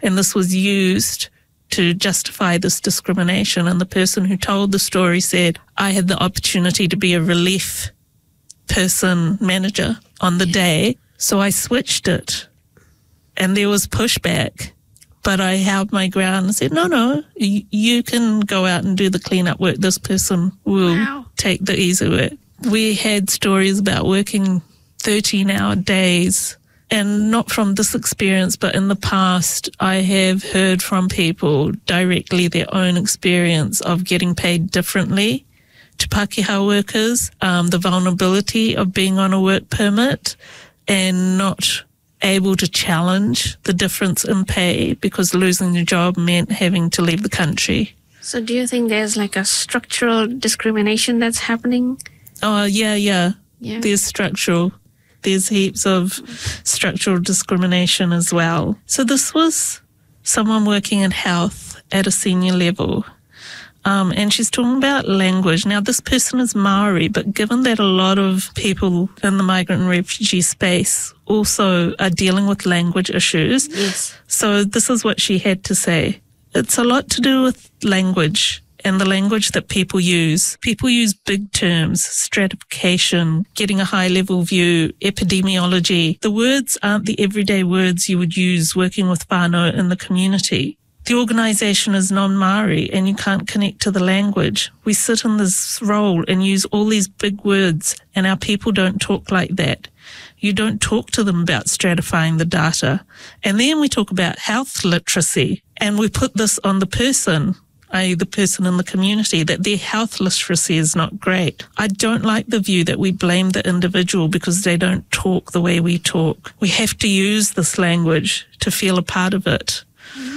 And this was used to justify this discrimination. And the person who told the story said, I had the opportunity to be a relief person manager on the day, so I switched it. And there was pushback, but I held my ground and said, no, you can go out and do the cleanup work. This person will take the easy work. We had stories about working 13-hour days, and not from this experience, but in the past, I have heard from people directly their own experience of getting paid differently to Pākehā workers, the vulnerability of being on a work permit and not able to challenge the difference in pay because losing your job meant having to leave the country. So do you think there's like a structural discrimination that's happening? Oh, yeah. There's structural. There's heaps of structural discrimination as well. So this was someone working in health at a senior level. And she's talking about language. Now, this person is Maori, but given that a lot of people in the migrant and refugee space also are dealing with language issues. Yes. So this is what she had to say. It's a lot to do with language and the language that people use. People use big terms, stratification, getting a high-level view, epidemiology. The words aren't the everyday words you would use working with whānau in the community. The organisation is non-Māori and you can't connect to the language. We sit in this role and use all these big words, and our people don't talk like that. You don't talk to them about stratifying the data. And then we talk about health literacy, and we put this on the person, i.e. the person in the community, that their health literacy is not great. I don't like the view that we blame the individual because they don't talk the way we talk. We have to use this language to feel a part of it.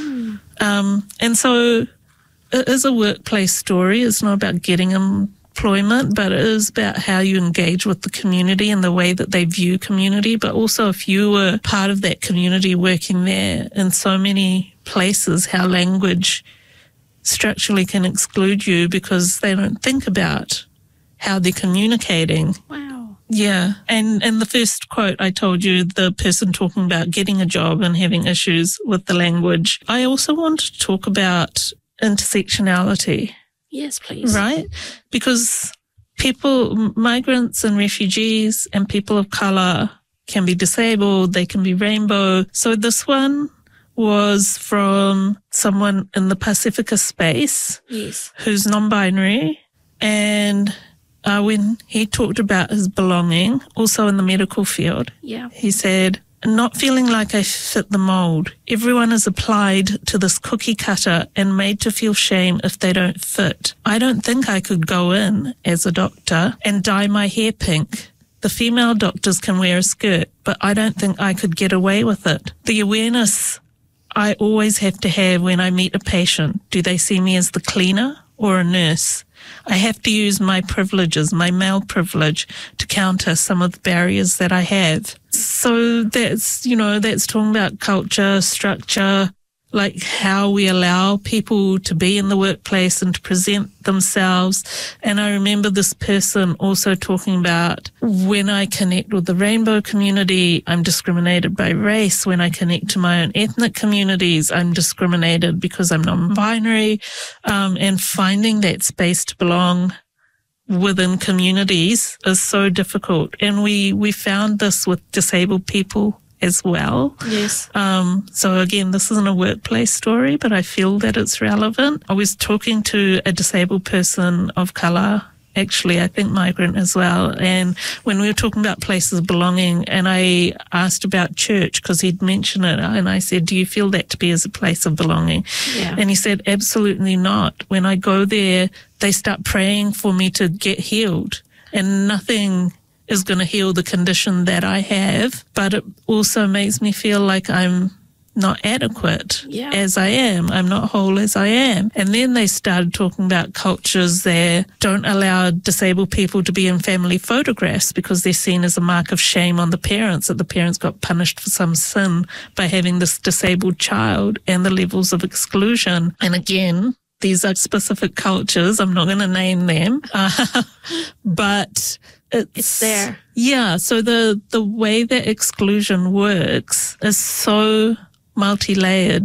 And so it is a workplace story. It's not about getting employment, but it is about how you engage with the community and the way that they view community. But also if you were part of that community working there in so many places, how language structurally can exclude you because they don't think about how they're communicating. Wow. Yeah. And the first quote I told you, the person talking about getting a job and having issues with the language. I also want to talk about intersectionality. Yes, please. Right? Because people, migrants and refugees and people of colour can be disabled, they can be rainbow. So this one was from someone in the Pacifica space. Yes. Who's non-binary, and when he talked about his belonging, also in the medical field, he said, not feeling like I fit the mould. Everyone is applied to this cookie cutter and made to feel shame if they don't fit. I don't think I could go in as a doctor and dye my hair pink. The female doctors can wear a skirt, but I don't think I could get away with it. The awareness I always have to have when I meet a patient. Do they see me as the cleaner or a nurse? I have to use my privileges, my male privilege, to counter some of the barriers that I have. So that's talking about culture, structure, like how we allow people to be in the workplace and to present themselves. And I remember this person also talking about, when I connect with the rainbow community, I'm discriminated by race. When I connect to my own ethnic communities, I'm discriminated because I'm non-binary. And finding that space to belong within communities is so difficult. And we found this with disabled people as well. Yes. So again, this isn't a workplace story, but I feel that it's relevant. I was talking to a disabled person of colour, actually, I think migrant as well, and when we were talking about places of belonging, and I asked about church because he'd mentioned it, and I said, do you feel that to be as a place of belonging? Yeah. And he said, absolutely not. When I go there, they start praying for me to get healed, and nothing is going to heal the condition that I have, but it also makes me feel like I'm not adequate as I am. I'm not whole as I am. And then they started talking about cultures that don't allow disabled people to be in family photographs because they're seen as a mark of shame on the parents, that the parents got punished for some sin by having this disabled child, and the levels of exclusion. And again, these are specific cultures. I'm not going to name them, but it's there. Yeah. So the way that exclusion works is so multi-layered.